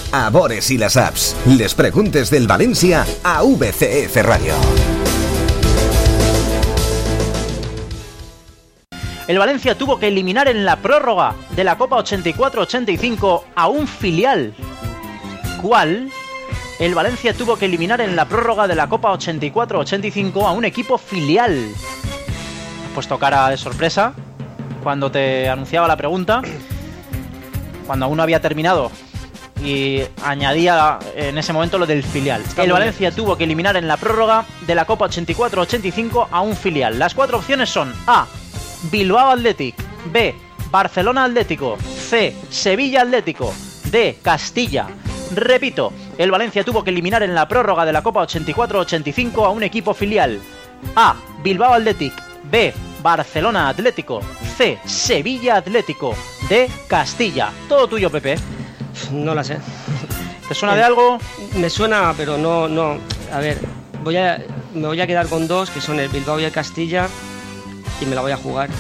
a Bores y las apps. Les preguntes del Valencia a VCF Radio. El Valencia tuvo que eliminar en la prórroga de la Copa 84-85 a un filial. ¿Cuál? El Valencia tuvo que eliminar en la prórroga de la Copa 84-85 a un equipo filial. Has puesto cara de sorpresa cuando te anunciaba la pregunta, cuando aún no había terminado, y añadía en ese momento lo del filial. El Valencia tuvo que eliminar en la prórroga de la Copa 84-85 a un filial. Las 4 opciones son: A, Bilbao Athletic; B, Barcelona Atlético; C, Sevilla Atlético; D, Castilla. Repito, el Valencia tuvo que eliminar en la prórroga de la Copa 84-85 a un equipo filial. A, Bilbao Athletic; B, Barcelona Atlético; C, Sevilla Atlético; D, Castilla. Todo tuyo, Pepe. No la sé. ¿Te suena de algo? Me suena, pero no. A ver, me voy a quedar con 2, que son el Bilbao y el Castilla, y me la voy a jugar.